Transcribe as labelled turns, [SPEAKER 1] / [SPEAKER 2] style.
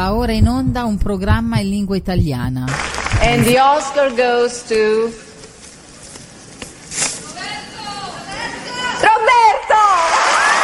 [SPEAKER 1] Va ora in onda un programma in lingua italiana.
[SPEAKER 2] And the Oscar goes to